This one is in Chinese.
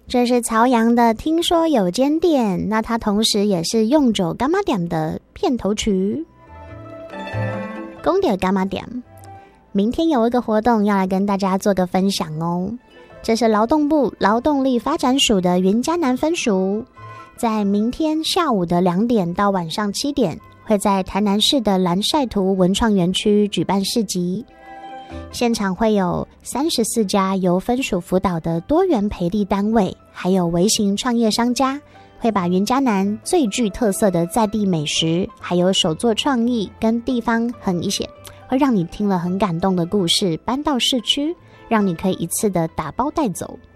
这是曹阳的听说有间店，那它同时也是用酒干妈点的片头曲。公点干妈点，明天有一个活动要来跟大家做个分享哦。这是劳动部劳动力发展署的云嘉南分署，在明天下午的2点到晚上7点，会在台南市的蓝晒图文创园区举办市集。现场会有34家由分署辅导的多元培力单位，还有微型创业商家，会把云嘉南最具特色的在地美食，还有手作创意跟地方很一些让你听了很感动的故事搬到市区，让你可以一次的打包带走。